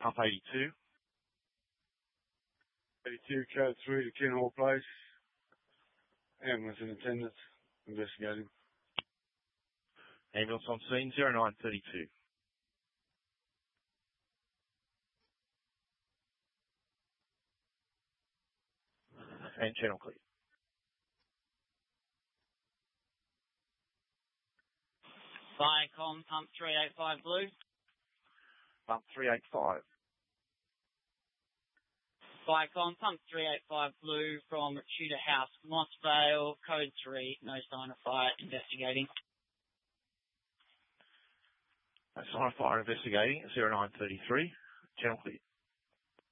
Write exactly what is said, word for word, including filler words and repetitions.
Pump eighty-two. eighty-two, code three to Kenhall Place. Ambulance in attendance, investigating. Ambulance on scene, zero nine thirty-two. And channel clear. Viacom, pump three eighty-five blue. Pump three eighty-five. Viacom, pump three eighty-five blue from Tudor House, Moss Vale, code three, no sign of fire, investigating. No sign of fire, investigating, zero nine thirty-three, channel clear.